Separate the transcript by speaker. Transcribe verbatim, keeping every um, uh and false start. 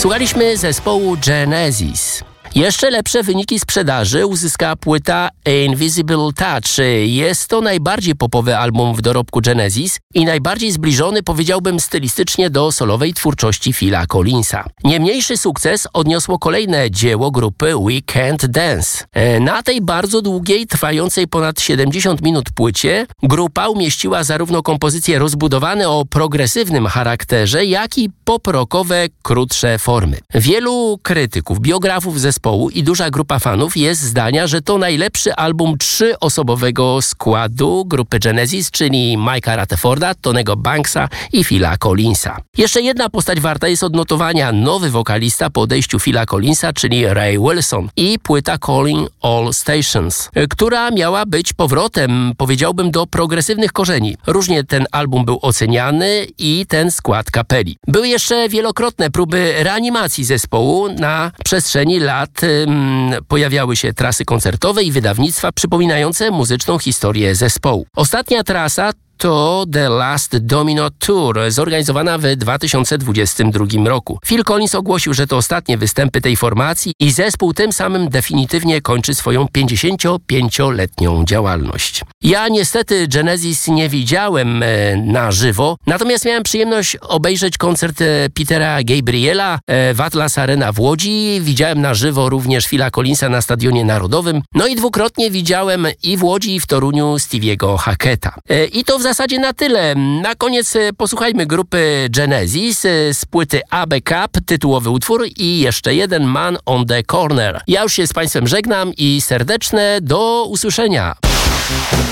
Speaker 1: Słuchaliśmy zespołu Genesis. Jeszcze lepsze wyniki sprzedaży uzyskała płyta Invisible Touch. Jest to najbardziej popowy album w dorobku Genesis i najbardziej zbliżony, powiedziałbym, stylistycznie do solowej twórczości Phila Collinsa. Nie mniejszy sukces odniosło kolejne dzieło grupy We Can't Dance. Na tej bardzo długiej, trwającej ponad siedemdziesiąt minut płycie grupa umieściła zarówno kompozycje rozbudowane o progresywnym charakterze, jak i pop-rockowe, krótsze formy. Wielu krytyków, biografów zespołu i duża grupa fanów jest zdania, że to najlepszy album trzyosobowego składu grupy Genesis, czyli Mike'a Rutherforda, Tonego Banksa i Phila Collinsa. Jeszcze jedna postać warta jest odnotowania: nowy wokalista po odejściu Phila Collinsa, czyli Ray Wilson, i płyta Calling All Stations, która miała być powrotem, powiedziałbym, do progresywnych korzeni. Różnie ten album był oceniany i ten skład kapeli. Były jeszcze wielokrotne próby reanimacji zespołu. Na przestrzeni lat ym, pojawiały się trasy koncertowe i wydawnictwa przypominające muzyczną historię zespołu. Ostatnia trasa to The Last Domino Tour, zorganizowana w dwa tysiące dwudziestym drugim roku. Phil Collins ogłosił, że to ostatnie występy tej formacji i zespół tym samym definitywnie kończy swoją pięćdziesięciopięcioletnią działalność. Ja niestety Genesis nie widziałem e, na żywo, natomiast miałem przyjemność obejrzeć koncert e, Petera Gabriela e, w Atlas Arena w Łodzi. Widziałem na żywo również Phila Collinsa na Stadionie Narodowym. No i dwukrotnie widziałem i w Łodzi, i w Toruniu Stevie'ego Hacketa. E, I to w zasadzie na tyle. Na koniec posłuchajmy grupy Genesis z płyty A B Cup, tytułowy utwór i jeszcze jeden Man on the Corner. Ja już się z Państwem żegnam i serdeczne do usłyszenia.